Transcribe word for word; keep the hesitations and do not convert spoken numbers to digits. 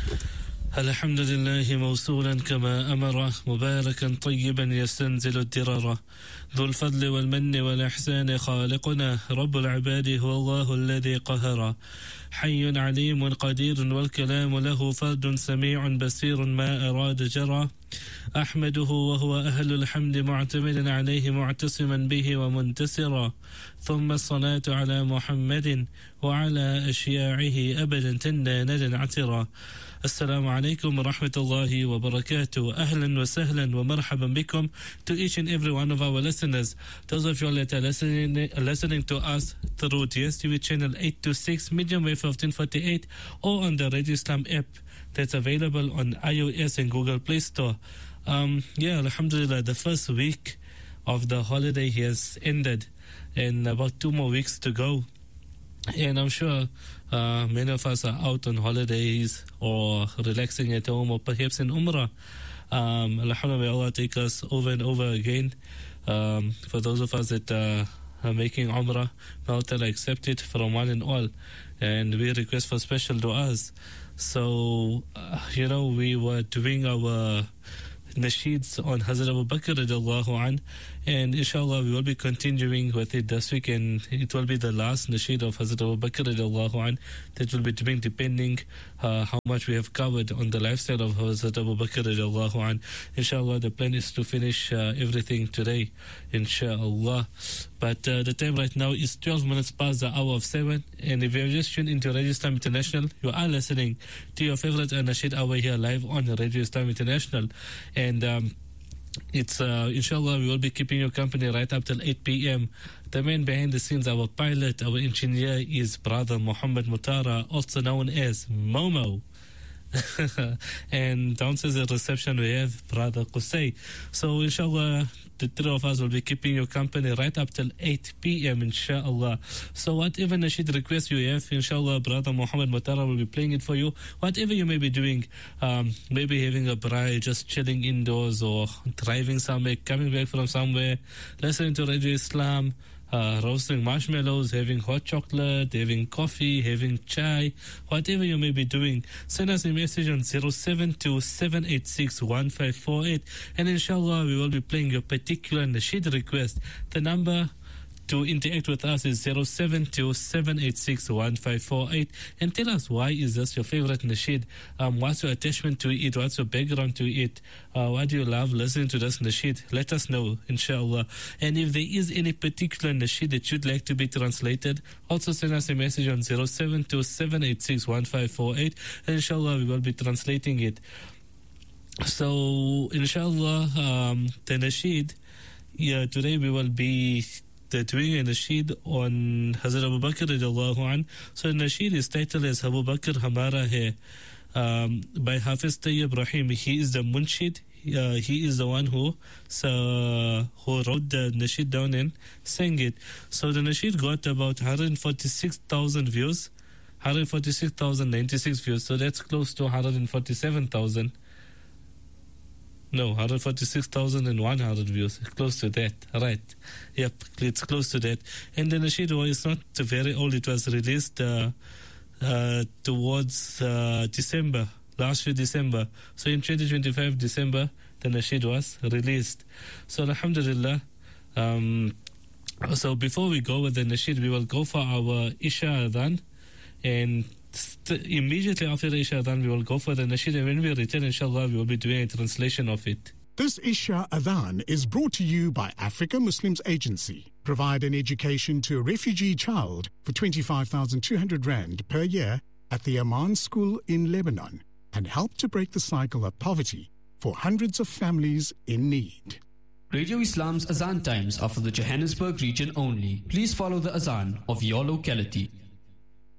الحمد لله موصولا كما أمر مباركا طيبا يستنزل الدرر ذو الفضل والمن والإحسان خالقنا رب العباد هو الله الذي قهر حي عليم قدير والكلام له فرد سميع بصير ما أراد جرى أحمده وهو أهل الحمد معتمدا عليه معتصما به ومنتصرا ثم الصلاة على محمد وعلى أشياعه أبدا تنانا عترا السلام عليكم ورحمة الله وبركاته أهلا وسهلا ومرحبا بكم to each and every one of our listeners. Those of you that are listening, listening to us through D S T V channel eight two six, medium wave fifteen forty-eight, or on the Radio Islam app that's available on iOS and Google Play Store. Um, yeah, alhamdulillah, the first week of the holiday has ended and about two more weeks to go. And I'm sure uh, many of us are out on holidays or relaxing at home or perhaps in Umrah. Um, Alhamdulillah, may Allah take us over and over again. Um, for those of us that uh, are making Umrah, may Allah accept it from one and all. And we request for special du'as. So, uh, you know, we were doing our nasheeds on Hazrat Abu Bakr radiallahu an, and inshallah we will be continuing with it this week, and it will be the last nasheed of Hazrat Abu Bakr radiallahu an that will be doing, depending uh, how much we have covered on the lifestyle of Hazrat Abu Bakr radiallahu an. Inshallah the plan is to finish uh, everything today, inshallah. But uh, the time right now is twelve minutes past the hour of seven, and if you have just tuned into Radio Islam International, you are listening to your favorite nasheed hour here live on Radio Islam International. And um, it's uh, inshallah we will be keeping you company right up till eight p.m. The man behind the scenes, our pilot, our engineer, is brother Muhammad Mutara, also known as Momo. And downstairs at reception we have brother Qusay. So inshallah the three of us will be keeping you company right up till eight p.m. inshallah. So whatever nasheed request you have, inshallah brother Muhammad Mutara will be playing it for you. Whatever you may be doing, um, maybe having a braai, just chilling indoors, or driving somewhere, coming back from somewhere, listening to Radio Islam, Uh, roasting marshmallows, having hot chocolate, having coffee, having chai, whatever you may be doing, send us a message on zero seven two seven eight six one five four eight, and inshallah we will be playing your particular nasheed request. The number to interact with us is zero seven two seven eight six one five four eight, and tell us why is this your favorite nasheed. Um, what's your attachment to it? What's your background to it? Uh, why do you love listening to this nasheed? Let us know, inshallah. And if there is any particular nasheed that you'd like to be translated, also send us a message on zero seven two seven eight six one five four eight, and inshallah we will be translating it. So inshallah, um, the nasheed, yeah, today we will be doing a nasheed on Hazrat Abu Bakr radiallahu an. So the nasheed is titled as Abu Bakr Hamara Hai, um, by Hafiz Tayyib Rahim. He is the munshid. Uh, he is the one who uh, who wrote the nasheed down and sang it. So the nasheed got about one hundred forty-six thousand views, one hundred forty-six thousand ninety-six views. So that's close to one hundred forty-seven thousand. No, one hundred forty-six thousand one hundred views. Close to that. Right. Yep, it's close to that. And the nasheed is not very old. It was released uh, uh, towards uh, December, last year December. So in twenty twenty-five December, the nasheed was released. So alhamdulillah. Um, so before we go with the nasheed, we will go for our Isha Adhan. And St- immediately after the Isha Adhan, we will go for the nasheed, and when we return, inshallah, we will be doing a translation of it. This Isha Adhan is brought to you by Africa Muslims Agency. Provide an education to a refugee child for twenty-five thousand two hundred rand per year at the Aman School in Lebanon, and help to break the cycle of poverty for hundreds of families in need. Radio Islam's Azan times are for the Johannesburg region only. Please follow the Azan of your locality.